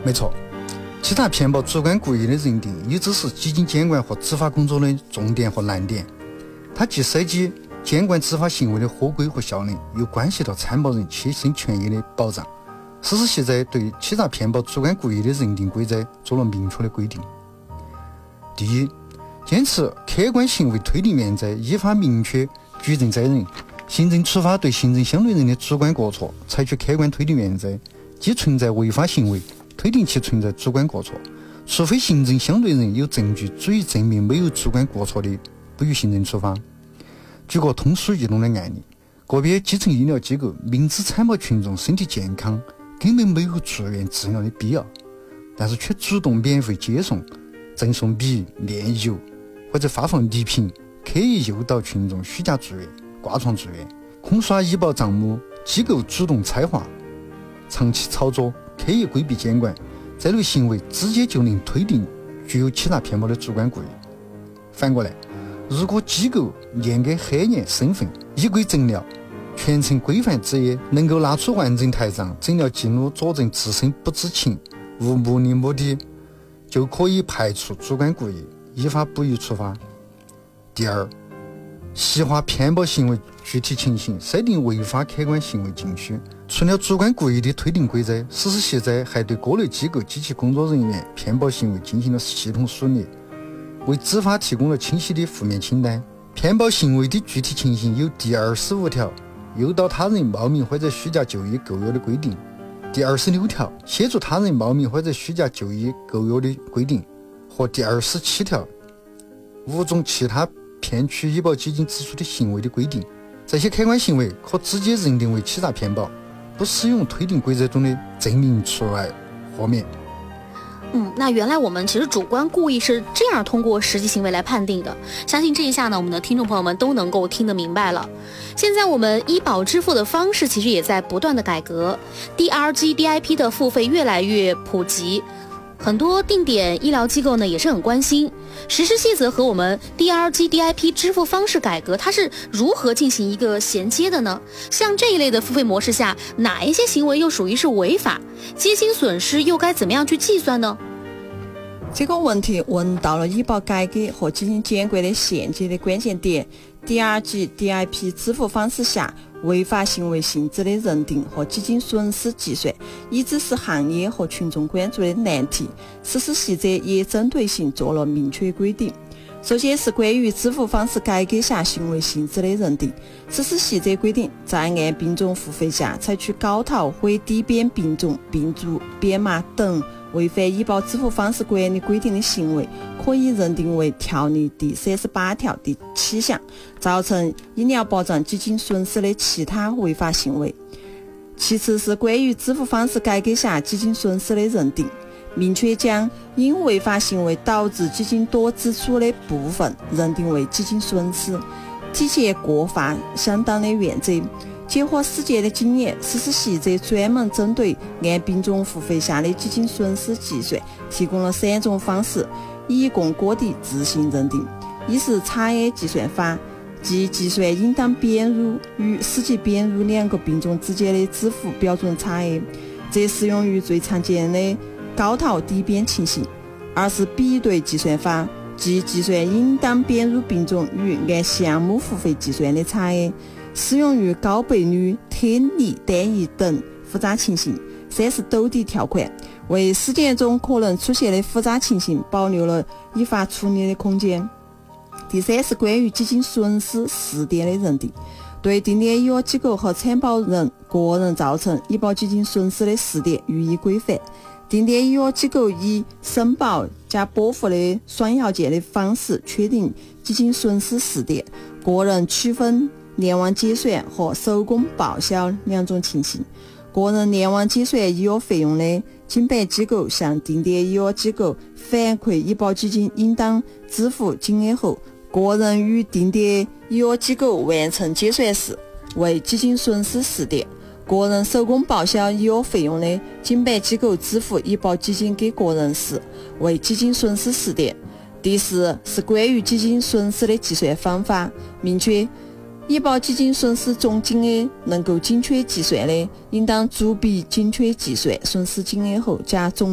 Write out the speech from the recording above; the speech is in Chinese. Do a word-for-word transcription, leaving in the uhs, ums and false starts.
没错，欺诈骗保主观故意的认定一直是基金监管和执法工作的重点和难点，它既涉及监管执法行为的合规和效能，又关系到参保人切身权益的保障。实施细则对欺诈骗保主观故意的认定规则做了明确的规定。第一，坚持客观行为推定原则，依法明确举证责任，行政处罚对行政相对人的主观过错，采取客观推定原则，即存在违法行为，推定其存在主观过错，除非行政相对人有证据足以证明没有主观过错的，不予行政处罚。举个通俗易懂的案例，个别基层医疗机构明知参保群众身体健康，根本没有住院治疗的必要，但是却主动免费接送、赠送米、面油或者发放礼品，刻意诱导群众虚假住院、挂床住院，空刷医保账目，机构主动拆划，长期操作，刻意规避监管，这类行为直接就能推定具有欺诈骗保的主观故意。反过来，如果机构严格核验身份，依规诊疗，全程规范执业，能够拿出完整台账、诊疗记录佐证自身不知情、无目的目的，就可以排除主观故意，依法不予处罚。第二，细化骗保行为具体情形，设定违法客观行为禁区。除了主观故意的推定规则，实施细则还对各类机构及其工作人员骗保行为进行了系统梳理，为执法提供了清晰的负面清单。骗保行为的具体情形有第二十五条诱导他人冒名或者虚假就医购药的规定，第二十六条协助他人冒名或者虚假就医购药的规定，和第二十七条五种其他骗取医保基金支出的行为的规定。这些客观行为可直接认定为欺诈骗保，不适用推定规则中的证明除外豁免。 嗯，那原来我们其实主观故意是这样通过实际行为来判定的，相信这一下呢，我们的听众朋友们都能够听得明白了。现在我们医保支付的方式其实也在不断的改革 ，D R G D I P 的付费越来越普及，很多定点医疗机构呢也是很关心。实施细则和我们 D R G D I P 支付方式改革，它是如何进行一个衔接的呢？像这一类的付费模式下，哪一些行为又属于是违法？基金损失又该怎么样去计算呢？ 这个问题问到了医保改革和基金监管的衔接的关键点。D R G D I P 支付方式下违法行为性质的认定和基金损失计算，一直是行业和群众关注的难题。实施细则也针对性做了明确规定。首先是关于支付方式改革下行为性质的认定。实施细则规定，在按病种付费下采取高逃或低编病种、病株、编码等违反医保支付方式管理规定的行为，可以认定为条例第三十八条第七项造成医疗保障基金损失的其他违法行为。其次是关于支付方式改革下基金损失的认定，明确将因违法行为导致基金多支出的部分认定为基金损失，体现过法相当的原则。结合实践的经验，实施细则专门针对按病种付费下的基金损失计算提供了三种方式，以供各地自行认定。一是差额计算法，即计算应当编入与实际编入两个病种之间的支付标准差额，这适用于最常见的高逃低编情形。二是比对计算法，即计算应当编入病种与按项目付费计算的差额，适用于高倍率、特例单一等复杂情形。三是兜底条款，为实践中可能出现的复杂情形保留了依法处理的空间。第三是关于基金损失试点的认定，对定点医药机构和参保人个人造成医保基金损失的试点予以规范。定点医药机构以申报加拨付的双要件的方式确定基金损失试点，个人区分联网结算和手工报销两种情形。个人联网结算医药费用的，经办机构向定点医药机构反馈医保基金应当支付金额后，个人与定点医药机构完成结算时，为基金损失试点。个人手工报销医药费用的，经办机构支付医保基金给个人时，为基金损失试点。第四是关于基金损失的计算方法，明确医保基金损失总金额能够精确计算的，应当逐笔精确计算损失金额后加总